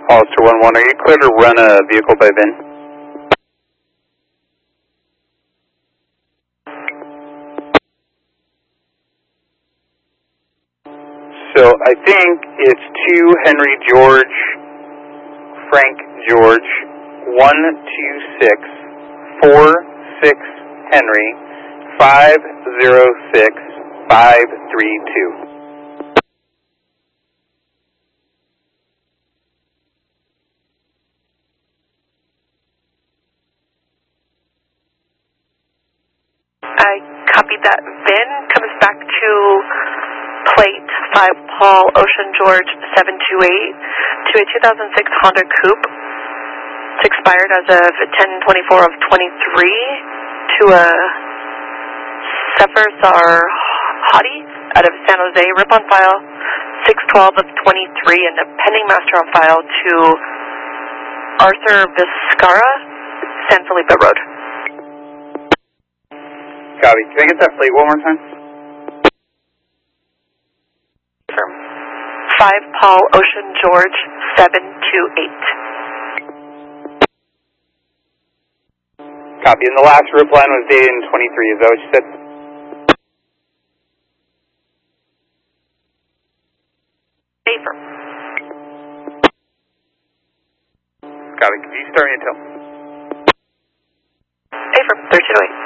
Hollister 1-1, are you clear to run a vehicle by VIN? So I think it's 2 Henry George, Frank George, 12646 Henry, 506532. I copied that. VIN comes back to plate 5 Paul Ocean George 728 to a 2006 Honda Coupe. It's expired as of 10/24 of 23 to a Sefar Hadi out of San Jose. Rip on file 6/12 of 23 and a pending master on file to Arthur Vizcarra, San Felipe Road. Copy. Can I get that plate one more time? 5 Paul Ocean George 728. Copy. And the last rip line was dated in 23. Is that what you said? Paper. Copy. Can you start me a tell? Paper. 328.